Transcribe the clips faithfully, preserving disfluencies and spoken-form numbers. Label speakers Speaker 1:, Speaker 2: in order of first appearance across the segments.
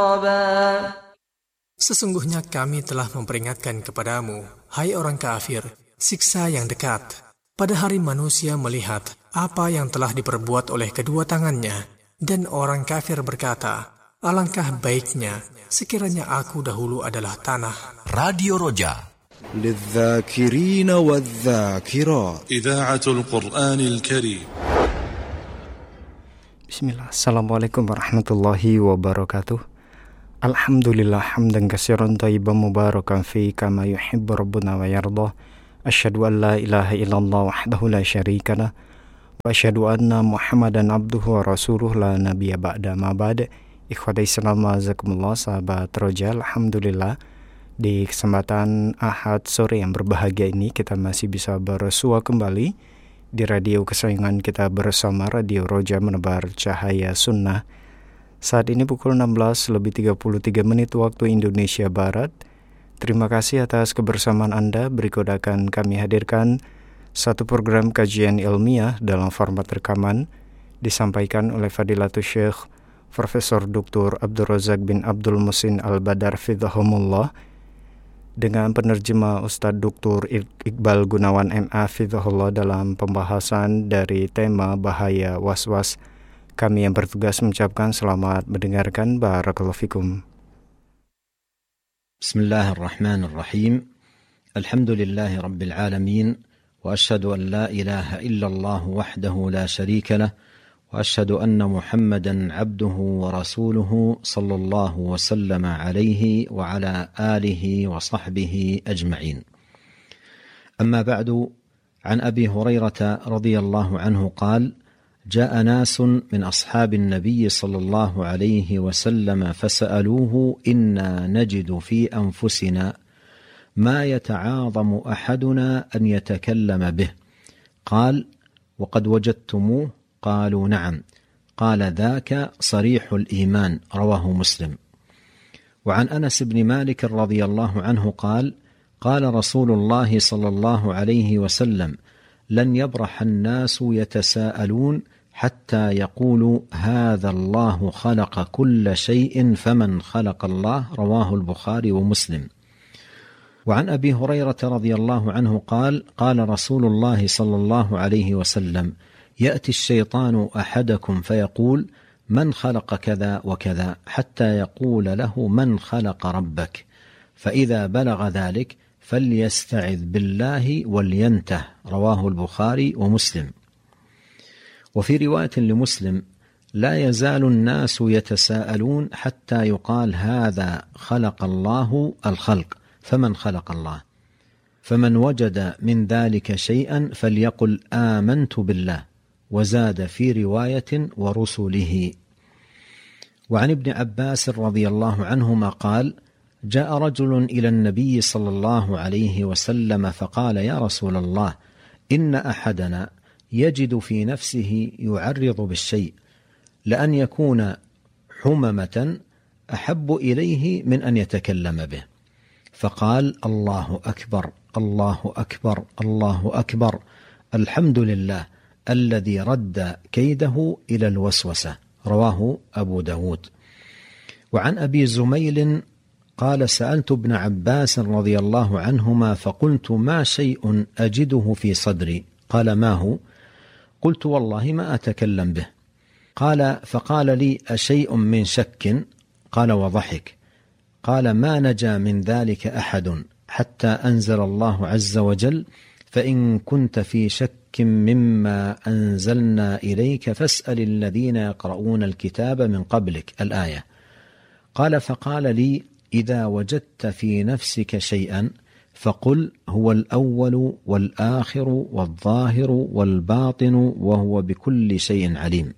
Speaker 1: Sesungguhnya kami telah memperingatkan kepadamu, hai orang kafir, siksa yang dekat. Pada hari manusia melihat apa yang telah diperbuat oleh kedua tangannya, dan orang kafir berkata, alangkah baiknya sekiranya aku dahulu adalah tanah.
Speaker 2: Radio Roja
Speaker 3: للذاكرين والذاكرات
Speaker 4: إذاعة القرآن الكريم.
Speaker 5: Bismillah. Assalamualaikum warahmatullahi wabarakatuh. Alhamdulillah hamdan katsiran thayyiban mubarakan fi kama yuhibbu rabbuna wa yardah. Asyhadu an la ilaha illallah wahdahu la syarika lah wa asyhadu anna Muhammadan abduhu wa rasuluhu la nabiyya ba'da ma ba'd. Ikhwatai Islam azakumullah, sahabat Roja, alhamdulillah di kesempatan Ahad sore yang berbahagia ini kita masih bisa bersua kembali di radio kesayangan kita bersama Radio Roja menebar cahaya sunnah. Saat ini pukul enam belas lebih tiga puluh tiga menit waktu Indonesia Barat. Terima kasih atas kebersamaan Anda. Berikut akan kami hadirkan satu program kajian ilmiah dalam format rekaman disampaikan oleh Fadilatul Syekh Profesor Doktor Abdul Razak bin Abdul Muhsin Al-Badar Fidhahumullah dengan penerjemah Ustadz Doktor Iqbal Gunawan M A Fidhahullah dalam pembahasan dari tema bahaya was-was. Kami yang bertugas mengucapkan selamat mendengarkan. Barakallahu fikum.
Speaker 6: Bismillahirrahmanirrahim. Alhamdulillahi rabbil alamin. Wa ashhadu an la ilaha illallah wahdahu la sharika lah. Wa ashhadu anna Muhammadan abduhu wa rasuluhu sallallahu wa sallama alaihi wa ala alihi wa sahbihi ajma'in. Amma ba'du, an Abi Hurairah radhiyallahu anhu qala جاء ناس من أصحاب النبي صلى الله عليه وسلم فسألوه إنا نجد في أنفسنا ما يتعاظم أحدنا أن يتكلم به. قال: وقد وجدتموه؟ قالوا: نعم. قال: ذاك صريح الإيمان. رواه مسلم. وعن أنس بن مالك رضي الله عنه قال: قال رسول الله صلى الله عليه وسلم: لن يبرح الناس يتساءلون حتى يقولوا هذا الله خلق كل شيء فمن خلق الله. رواه البخاري ومسلم. وعن أبي هريرة رضي الله عنه قال: قال رسول الله صلى الله عليه وسلم: يأتي الشيطان أحدكم فيقول من خلق كذا وكذا حتى يقول له من خلق ربك، فإذا بلغ ذلك فليستعذ بالله ولينته. رواه البخاري ومسلم. وفي رواية لمسلم: لا يزال الناس يتساءلون حتى يقال هذا خلق الله الخلق فمن خلق الله، فمن وجد من ذلك شيئا فليقل آمنت بالله. وزاد في رواية ورسله. وعن ابن عباس رضي الله عنهما قال: جاء رجل إلى النبي صلى الله عليه وسلم فقال: يا رسول الله، إن أحدنا يجد في نفسه يعرض بالشيء لأن يكون حممة أحب إليه من أن يتكلم به. فقال: الله أكبر الله أكبر الله أكبر، الحمد لله الذي رد كيده إلى الوسوسة. رواه أبو داود. وعن أبي زميل قال: سألت ابن عباس رضي الله عنهما فقلت: ما شيء أجده في صدري؟ قال: ما هو؟ قلت: والله ما أتكلم به. قال: فقال لي: أشيء من شك؟ قال وضحك. قال: ما نجا من ذلك أحد حتى أنزل الله عز وجل: فإن كنت في شك مما أنزلنا إليك فاسأل الذين يقرؤون الكتاب من قبلك. الآية. قال: فقال لي: إذا وجدت في نفسك شيئا فقل هو الأول والآخر والظاهر والباطن وهو بكل شيء عليم.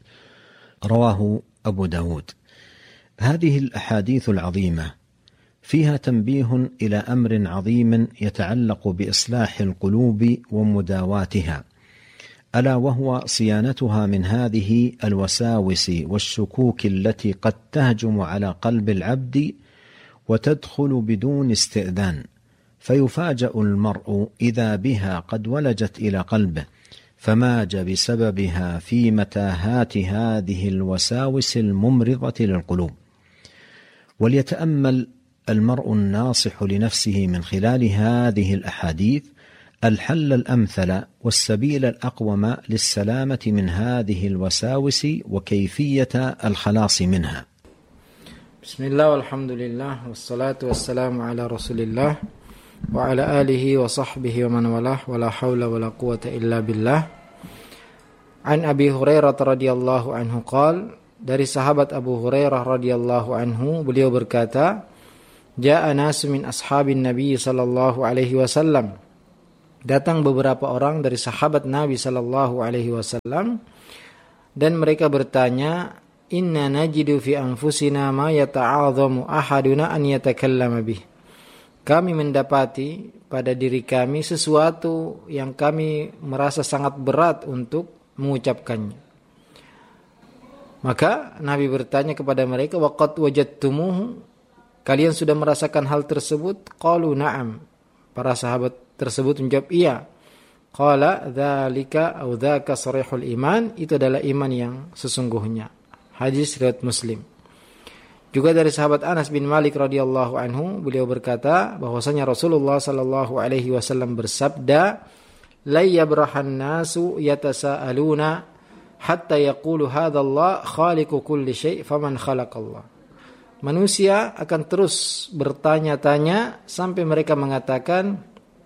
Speaker 6: رواه أبو داود. هذه الأحاديث العظيمة فيها تنبيه إلى أمر عظيم يتعلق بإصلاح القلوب ومداواتها، ألا وهو صيانتها من هذه الوساوس والشكوك التي قد تهجم على قلب العبد وتدخل بدون استئذان، فيفاجأ المرء إذا بها قد ولجت إلى قلبه فماج بسببها في متاهات هذه الوساوس الممرضة للقلوب. وليتأمل المرء الناصح لنفسه من خلال هذه الأحاديث الحل الأمثل والسبيل الأقوم للسلامة من هذه الوساوس وكيفية الخلاص منها.
Speaker 2: بسم الله والحمد لله والصلاة والسلام على رسول الله وعلى آله وصحبه ومن والاه ولا حول ولا قوة إلا بالله. An Abi Hurairah radhiyallahu anhu qala, dari sahabat Abu Hurairah radhiyallahu anhu, beliau berkata, Ja'a nasu min ashabin Nabi sallallahu alaihi wasallam, datang beberapa orang dari sahabat Nabi sallallahu alaihi wasallam dan mereka bertanya, inna najidu fi anfusina ma yata'adhamu ahaduna an yatakallama bih. Kami mendapati pada diri kami sesuatu yang kami merasa sangat berat untuk mengucapkannya. Maka Nabi bertanya kepada mereka, waqad wajadtumuhu, kalian sudah merasakan hal tersebut? Qalu na'am. Para sahabat tersebut menjawab iya. Qala dzalika aw dzaka sarihul iman, itu adalah iman yang sesungguhnya. Hadis riwayat Muslim. Juga dari sahabat Anas bin Malik radhiyallahu anhu, beliau berkata bahwasanya Rasulullah sallallahu alaihi wasallam bersabda, la yabrahan nasu yatasaaluna hatta yaqulu hadzallah khaliqu kulli syai' faman khalaqallah. Manusia akan terus bertanya-tanya sampai mereka mengatakan,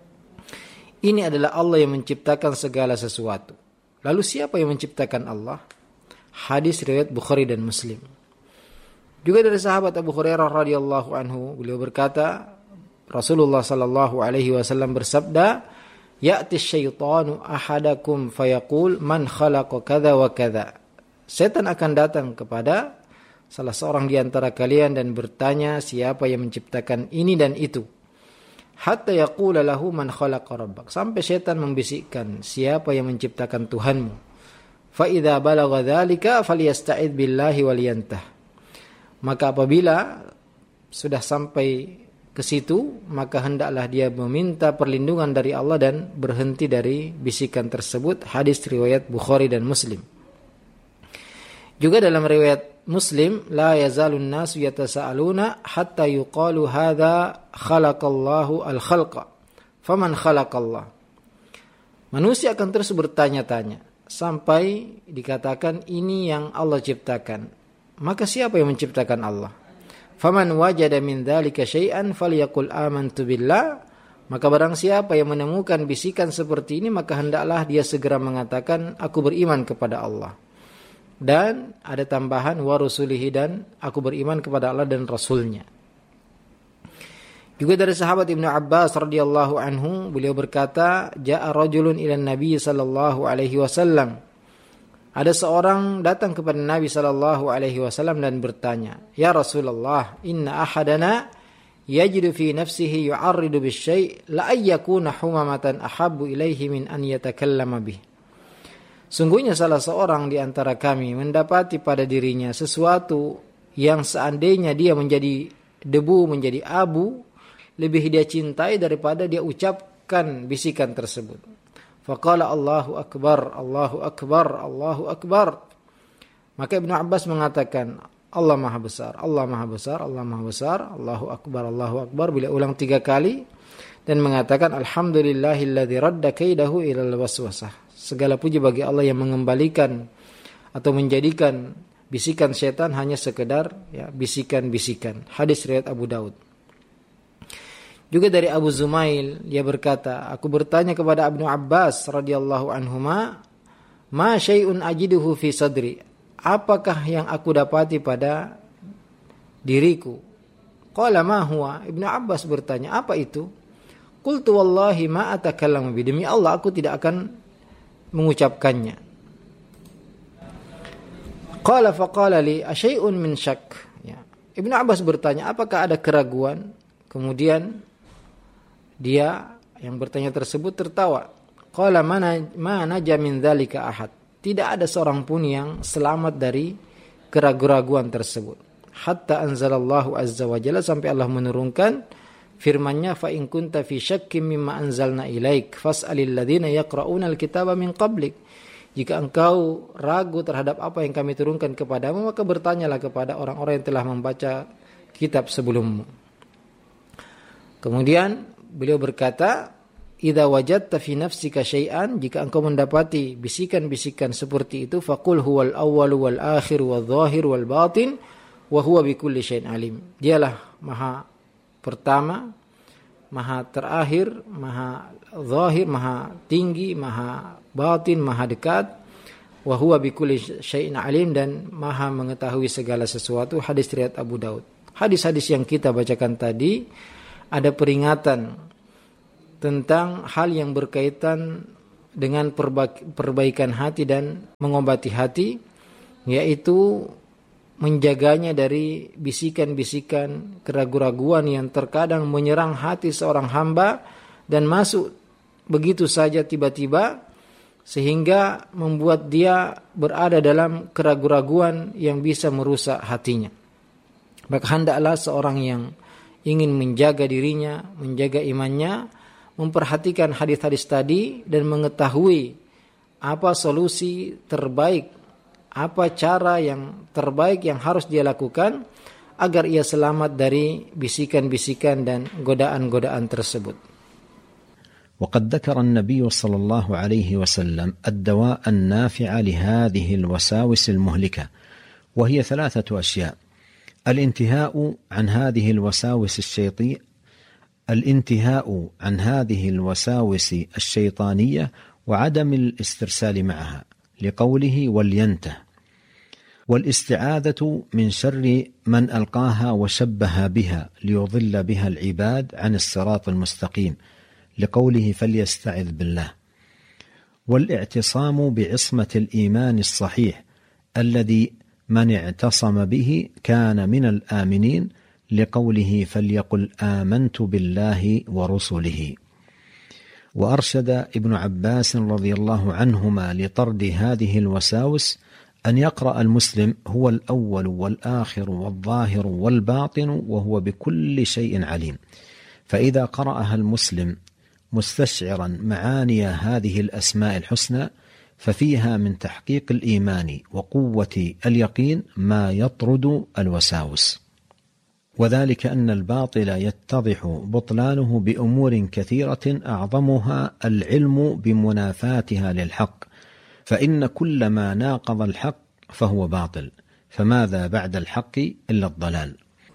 Speaker 2: ini adalah Allah yang menciptakan segala sesuatu. Lalu siapa yang menciptakan Allah? Hadis riwayat Bukhari dan Muslim. Juga dari sahabat Abu Hurairah radhiyallahu anhu, beliau berkata, Rasulullah sallallahu alaihi wasallam bersabda, ya'ti syaitanu ahadakum fayaqul man khalaqa kadza wa kadza. Setan akan datang kepada salah seorang di antara kalian dan bertanya, siapa yang menciptakan ini dan itu. Hatta yaqula lahu man khalaqa rabbak. Sampai setan membisikkan, siapa yang menciptakan Tuhanmu. Fa idza balagha dzalika falyasta'id billahi waliyantah. Maka apabila sudah sampai ke situ, maka hendaklah dia meminta perlindungan dari Allah dan berhenti dari bisikan tersebut. Hadis riwayat Bukhari dan Muslim. Juga dalam riwayat Muslim, la yazalun nasu yatasaaluna hatta yuqalu hadza khalaqallahu al-khalqa faman khalaqallah. Manusia akan terus bertanya-tanya sampai dikatakan ini yang Allah ciptakan. Maka siapa yang menciptakan Allah? Faman wajada min dzalika syai'an falyaqul amantu billah. Maka barang siapa yang menemukan bisikan seperti ini, maka hendaklah dia segera mengatakan, aku beriman kepada Allah. Dan ada tambahan wa rusulihi, dan aku beriman kepada Allah dan Rasulnya. Juga dari sahabat Ibnu Abbas radhiyallahu anhu, beliau berkata, ja'a rajulun ila Nabi sallallahu alaihi wasallam. Ada seorang datang kepada Nabi sallallahu alaihi wasallam dan bertanya, ya Rasulullah, inna ahadana yajidu fi nafsihi yu'arridu bisyai' la ayyakuna humamatan ahabbu ilaihi min an yatakallama bih. Sungguhnya salah seorang di antara kami mendapati pada dirinya sesuatu yang seandainya dia menjadi debu, menjadi abu, lebih dia cintai daripada dia ucapkan bisikan tersebut. Faqala Allahu Akbar, Allahu Akbar, Allahu Akbar. Maka Ibnu Abbas mengatakan, Allah Maha Besar, Allah Maha Besar, Allah Maha Besar, Allahu Akbar, Allahu Akbar. Bila ulang tiga kali dan mengatakan, Alhamdulillahilladzi radda kaidahu ilal waswasah. Segala puji bagi Allah yang mengembalikan atau menjadikan bisikan setan hanya sekedar ya, bisikan-bisikan. Hadis riwayat Abu Daud. Juga dari Abu Zumail, dia berkata, aku bertanya kepada Ibnu Abbas radhiyallahu anhuma, ma syai'un ajiduhu fi sadri. Apakah yang aku dapati pada diriku? Qala ma huwa? Ibnu Abbas bertanya, apa itu? Qultu wallahi ma atakallamu bi. Demi Allah aku tidak akan mengucapkannya. Qala faqala li asyai'un min syak. Ya. Ibnu Abbas bertanya, apakah ada keraguan? Kemudian dia yang bertanya tersebut tertawa. Qala mana ma naja min dzalika ahad. Tidak ada seorang pun yang selamat dari keraguan-keraguan tersebut. Hatta anzalallahu azza wa jalla, sampai Allah menurunkan firman-Nya, fa in kunta fi syakkim mimma anzalna ilaik fas'alil ladzina yaqra'una alkitaba min qablik. Jika engkau ragu terhadap apa yang kami turunkan kepadamu, maka bertanyalah kepada orang-orang yang telah membaca kitab sebelummu. Kemudian beliau berkata, idza wajadta fi nafsika syai'an, jika engkau mendapati bisikan-bisikan seperti itu, faqul huwal awwal wal akhir wal zahir wal batin wa huwa bikulli syai'in alim. Dialah maha pertama, maha terakhir, maha zahir, maha tinggi, maha batin, maha dekat, wa huwa bikulli syai'in alim, dan maha mengetahui segala sesuatu. Hadis riwayat Abu Daud. Hadis-hadis yang kita bacakan tadi ada peringatan tentang hal yang berkaitan dengan perbaikan hati dan mengobati hati, yaitu menjaganya dari bisikan-bisikan keraguan-raguan yang terkadang menyerang hati seorang hamba dan masuk begitu saja tiba-tiba sehingga membuat dia berada dalam keraguan-raguan yang bisa merusak hatinya. Maka hendaklah seorang yang ingin menjaga dirinya, menjaga imannya, memperhatikan hadis-hadis tadi dan mengetahui apa solusi terbaik, apa cara yang terbaik yang harus dia lakukan agar ia selamat dari bisikan-bisikan dan godaan-godaan tersebut.
Speaker 6: وقد ذكر النبي صلى الله عليه وسلم الدواء النافع لهذه الوساوس المهلكة، وهي ثلاثة أشياء: الانتهاء عن هذه الوساوس الشيطانية الانتهاء عن هذه الوساوس الشيطانية وعدم الاسترسال معها، لقوله ولينته، والاستعاذة من شر من ألقاها وشبه بها ليضل بها العباد عن الصراط المستقيم، لقوله فليستعذ بالله، والاعتصام بعصمة الإيمان الصحيح الذي من اعتصم به كان من الآمنين، لقوله فليقل آمنت بالله ورسله. وأرشد ابن عباس رضي الله عنهما لطرد هذه الوساوس أن يقرأ المسلم هو الأول والآخر والظاهر والباطن وهو بكل شيء عليم، فإذا قرأها المسلم مستشعرا معاني هذه الأسماء الحسنى ففيها من تحقيق الإيمان وقوة اليقين ما يطرد الوساوس، وذلك أن الباطل يتضح بطلانه بأمور كثيرة أعظمها العلم بمنافاتها للحق، فإن كل ما ناقض الحق فهو باطل، فماذا بعد الحق إلا الضلال.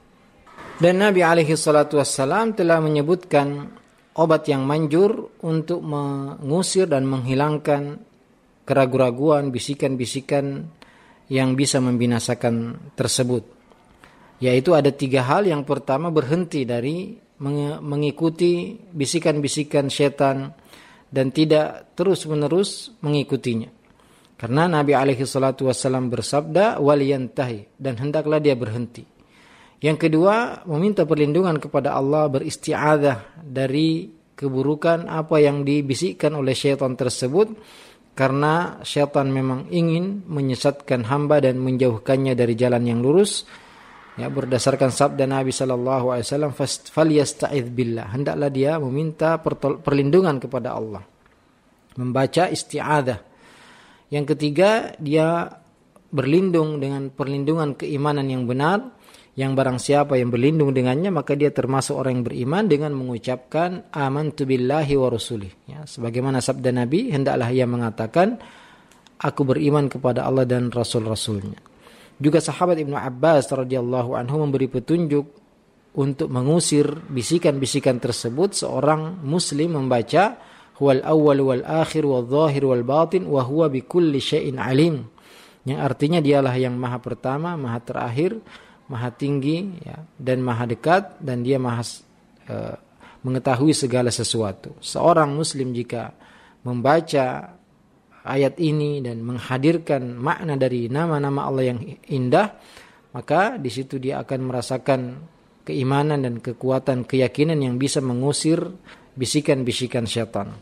Speaker 2: Dan Nabi alaihi salatu wassalam telah menyebutkan obat yang manjur untuk mengusir dan menghilangkan keraguan-raguan, bisikan-bisikan yang bisa membinasakan tersebut. Yaitu ada tiga hal. Yang pertama, berhenti dari mengikuti bisikan-bisikan setan dan tidak terus-menerus mengikutinya. Karena Nabi alaihi salatu wassalam bersabda, waliyantahi, dan hendaklah dia berhenti. Yang kedua, meminta perlindungan kepada Allah, beristi'adzah dari keburukan apa yang dibisikkan oleh syaitan tersebut, karena syaitan memang ingin menyesatkan hamba dan menjauhkannya dari jalan yang lurus. Ya, berdasarkan sabda Nabi sallallahu alaihi wasallam, falyasta'idz billah, hendaklah dia meminta perlindungan kepada Allah, membaca isti'adzah. Yang ketiga, dia berlindung dengan perlindungan keimanan yang benar, yang barang siapa yang berlindung dengannya maka dia termasuk orang yang beriman dengan mengucapkan amantu billahi wa rasulih. Ya, sebagaimana sabda Nabi, hendaklah ia mengatakan aku beriman kepada Allah dan rasul-rasulnya. Juga sahabat Ibnu Abbas radhiyallahu anhu memberi petunjuk untuk mengusir bisikan-bisikan tersebut. Seorang muslim membaca huwal awwal wal akhir wal zahir wal batin wa huwa bikulli syai'in alim, yang artinya dialah yang maha pertama, maha terakhir, maha tinggi, ya, dan maha dekat, dan dia maha uh, mengetahui segala sesuatu. Seorang muslim jika membaca ayat ini dan menghadirkan makna dari nama-nama Allah yang indah, maka di situ dia akan merasakan keimanan dan kekuatan keyakinan yang bisa mengusir bisikan-bisikan syaitan.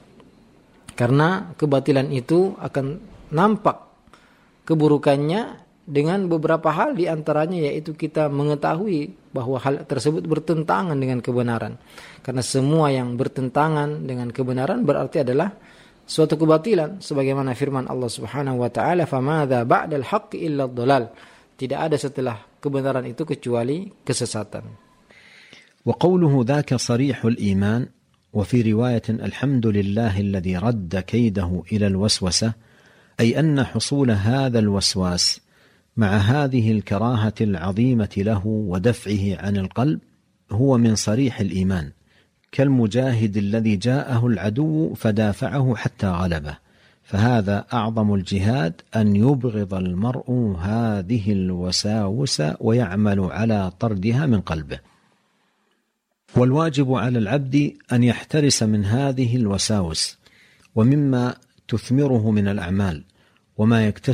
Speaker 2: Karena kebatilan itu akan nampak keburukannya dengan beberapa hal, di antaranya yaitu kita mengetahui bahwa hal tersebut bertentangan dengan kebenaran. Karena semua yang bertentangan dengan kebenaran berarti adalah suatu kebatilan, sebagaimana firman Allah Subhanahu wa taala, "Famadza ba'dal haqqi illa dhalal." Tidak ada setelah kebenaran itu kecuali kesesatan.
Speaker 6: وقوله ذاك صريح الإيمان، وفي رواية الحمد لله الذي رد كيده إلى الوسوسة، أي أن حصول هذا الوسواس مع هذه الكراهة العظيمة له ودفعه عن القلب هو من صريح الإيمان، كالمجاهد الذي جاءه العدو فدافعه حتى غلبه، فهذا أعظم الجهاد أن يبغض المرء هذه الوساوس ويعمل على طردها من قلبه. والواجب على العبد أن يحترس من هذه الوساوس ومما تثمره من الأعمال وما يكتسب